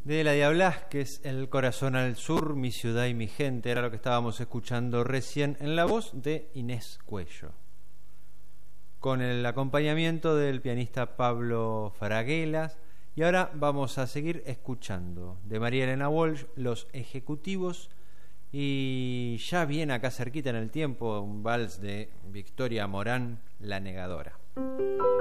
De Eladia Blasquez, El corazón al sur, mi ciudad y mi gente, era lo que estábamos escuchando recién en la voz de Inés Cuello, con el acompañamiento del pianista Pablo Fraguelas. Y ahora vamos a seguir escuchando de María Elena Walsh, Los Ejecutivos, y ya viene acá cerquita en el tiempo un vals de Victoria Morán, La Negadora.